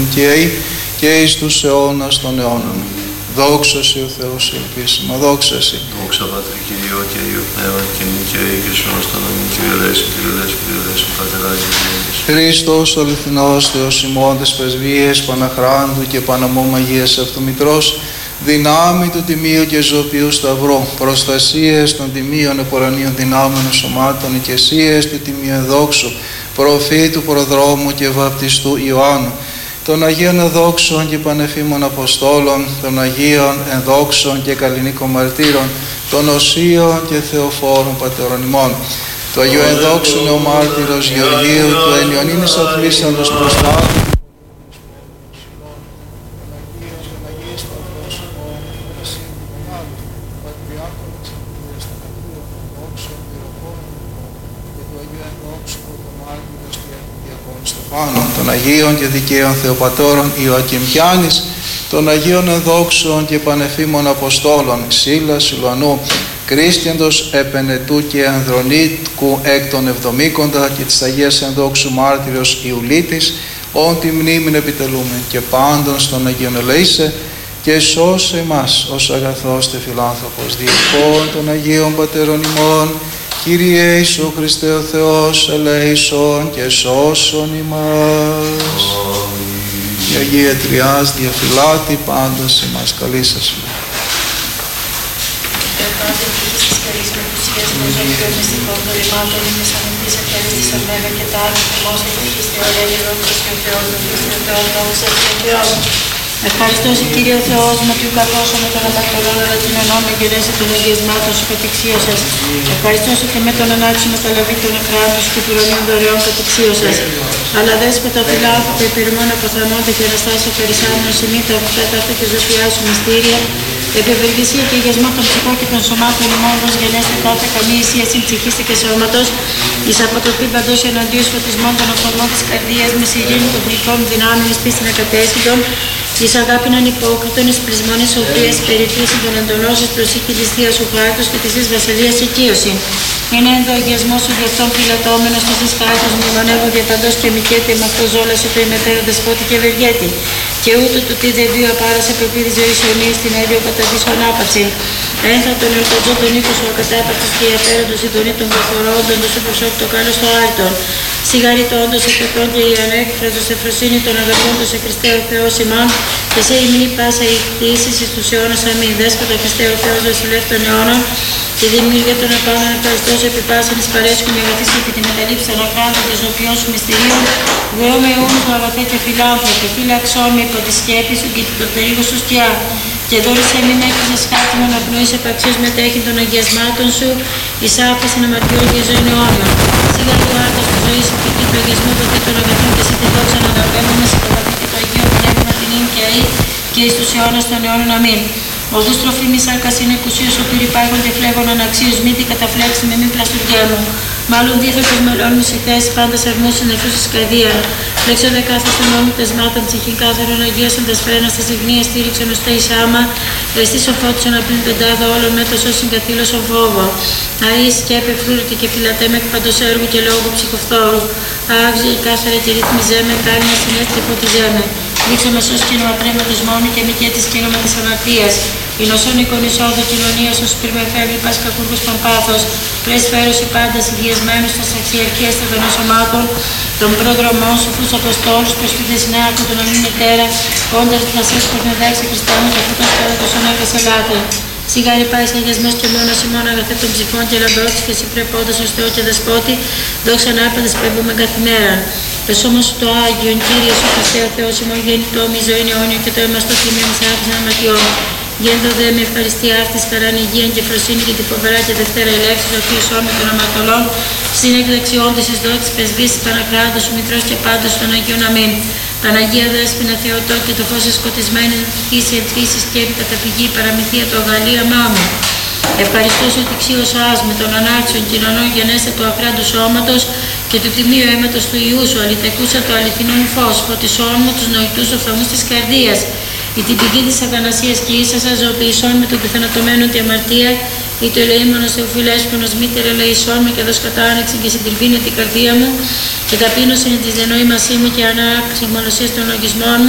νικαίοι και εις τους αιώνας των αιώνων. Δόξα Συ ο Θεός ελπίσιμα, δόξα Συ. Δόξα Πατρί Kyriό και Υιό Πνεύμα και νικαίοι και σώος των αμήν Kyrie ελέησον, Kyrie ελέησον, Kyrie ελέησον, Πάτερ Άγιος Διόντες. Χριστός ο αληθινός Θεός ημών της πρεσβείας Παναχράντου και Παναμού Αγίας Αυτομητρός, δυνάμει του Τιμίου και Ζωοποιού Σταυρού, προστασίες των τιμίων επορανίων δυνάμεων σωμάτων, οικεσίες του Τιμίου Ενδόξου, προφήτου προδρόμου και βαπτιστού Ιωάννου, των Αγίων Ενδόξων και Πανεφήμων Αποστόλων, των Αγίων Ενδόξων και Καλλινίκων Μαρτύρων, των Οσίων και Θεοφόρων Πατέρων ημών, του Αγίου Ενδόξου Νεομάρτυρος Γεωργίου, του Ενιονίνης Αθλήσαντος Προστάτου, των Αγίων και Δικαίων Θεοπατώρων Ιωακήμ Γιάννης, των Αγίων Ενδόξων και Πανεφήμων Αποστόλων Σίλα Σιλουανού, Κρίστιαντος Επενετού και Ανδρονίκου εκ των Εβδομήκοντα και της Αγίας Ενδόξου Μάρτυρος Ιουλίτης, όν τη μνήμην επιτελούμε και πάντων στον Αγίον ελεήσε και σώσε εμάς ως αγαθός τε φιλάνθρωπος διεκών των Αγίων Πατέρων ημών, Κύριε Ιησού Χριστέ ο Θεός, ελέησον και σώσον ημάς. Η Αγία Τριάς διαφυλάτη πάντως ημάς. Καλή σας. Ευχαριστώ σε Κύριε ο Θεός μου του καθώς με τον αμαρτωλόν αλλά την ενώμη γερέσει των αγιασμάτων σου κατεξίωσας. Ευχαριστώ σε και με τον ανάξιο μεταλαβή των εκράντων και του ουρανίων δωρεών κατεξίωσας. Αλλά δέσποτα φιλάνθρωπε υπερημών αποθανόνται και αναστάσια περισσάμενων συνήθω τέταρτα και ζωφιά σου μυστήρια. Επιβεργησία και αγιασμό των ψυχών και των σωμάτων ημών δος γενέστε κάθε καμία ισία συμψυχίστη και σώματος, εις αποτροπή παντός εναντίον φωτισμών των οφθαλμών της καρδίας, με συγγύνη των γλυκών δυνάμεων εις πίστην ακατέσχυτων, εις αγάπην ανυπόκριτων, εις πρισμών εις σοφίας, περιφύσιν των εντολών εις προσήκη της Θείας σου χάρτος και της εις βασιλείας οικείωση. Είναι ενδοαγιασμός σου διαυτόν φυλατώμενος της εις χάρτος μνημονεύω διαπαντός και μικέτη με αυτό ζόλασε το ημετέρω δεσπότη και ευεργέτη. Και ούτω του τι δε βίου απάρασε προπήρη ζωής αιωνίας στην έλιο κατά της ονάπαυση. Ένθα τον εορτατζό τον οίκο σου ακατάπαυτος και απέραντος η τονή των καθορώντων του σου προσώπου το κάλος το άρτον. Σιγαριτώντος εκπαιτών και η ανέκφραζος εφροσύνη των αγαπώντος σε Χριστέ ο Θεός ημών και σε ημνή πάσα η κτήσεις εις τους αιώνας αμήν. Δέσποτα Χριστέ ο Θεός βασιλεύ των αιώνων και δημιουργία των επάνω ευχαριστώς επί πάσαν εις παρέσκουν η αγαθής και τη μεταλήψη ανακράντων και ζωοποιών σου μυστηρίων. Δεώμε ούν του αγαθέ και φιλάνθρωπε, φύλαξό με υπό τη σκέπη σου και το τερίγο σου σκιά. Και δώρισε μην έκρησες χάρτημα να πνοείς επαξίως μετέχει των αγιασμάτων σου, εις άφαση να μαρτιών και ζωήν αιώνα. Σίγα του άρτος του ζωής σου και του αγιασμού το των αγαθών και σε τη δόξα να αναβαίνουμε σε το βαθύ και το Αγίο Πνεύμα την ίν και αή και εις τους αιώνας των αιώνων αμήν. Οδούς τροφή μη σάρκας είναι εκουσίως ο πύρη υπάρχον και φλέγον αναξίως μη τι καταφλέξει με μη πλαστουργιά μου. Μάλλον δίθετος μελών μου σε θέση πάντας αρμούς συνεφούς εις καρδία. Λέξονται κάθε στον νόμο τεσμάτων ψυχήν κάθαρον αγίασαν τα σφαίρνα στα συγνία στήριξαν ως τα εισάμα. Εστί σοφώτησον απειλ πεντάδα όλων με τόσο συγκαθήλωσον φόβο. Αΐ σκέπε φρούρητη και φυλατέ με εκ παντός έργου και λόγου ψυχοφθόρου. Άβγε η κάθαρα και ρυθμιζέ με κάλυνα συνέστρη φωτιζέ με. Δείξε με σως κίνημα πνεύματος μόνο και μη και της κίνημα της αμαρτίας. Η νοσόν εικόν εισόδου κοινωνίας ως πυρμεφεύγει πας κακούργος των πάθος. Πρεσφέρωση πάντα ιδιασμένους στα σαξιαρχίες των δονοσωμάτων, των προδρομών σου, τους αποστόλους, προσφύτες συνάρκου, τον αμήν μητέρα, όντας θα σε σκορνεδάξει Χριστάνου και φωτός πέραντος ονέργας ελάτε. Σιγάρι πάει σε αγιασμός και μόνος ημών αγαθέ των ψυχών και λαμπρότης και εσύ πρεπόντας ως Θεό και Δεσπότη, δόξα ανάπαντες πρέπουμε καθημέραν. Το σώμα σου το Άγιον, Κύριε σου Χριστέ ο Θεός ημών γέννητό μη ζωή αιώνιο και το αίμα στο τίμιο μη άφησαν αματιών. Γέντο δε με ευχαριστία αυτής χαράν υγεία και φροσύνη και τη φοβερά και δευτέρα ελεύθερη ο Κύριος ώμη των αμαρτωλών, στην εκδεξιόν της εις δότης πεσβής της Πανακράτος σου Μητρός και πάντως των Αγίων αμήν. Παναγία Δέσποινα Θεοτό και το φως σκοτισμένη τύχη ελθύσης και καταφυγή παραμυθία το αγαλίαμά μου. Ευχαριστώ σου ότι ξύωσάς με τον ανάξιον κοινωνών γενέστε του αχράντου σώματος και του τιμίου αίματος του Ιού σου, αληθεκούσα το αληθινόν φως, φωτισόν μου τους νοητούς οφθαλμούς της καρδίας. Η την πηγή της αθανασίας και ίσασα ζωοποιησόν με τον πιθανατωμένο τη αμαρτία, ή το ελεήμονος Θεοφυλέσπονος μήτερ ελεησόν με και δος κατά άνοιξη και συντριβήνε την καρδία μου, και ταπείνωσεν της διανοήμασή μου και ανάπτυξη μονοσίας των λογισμών μου.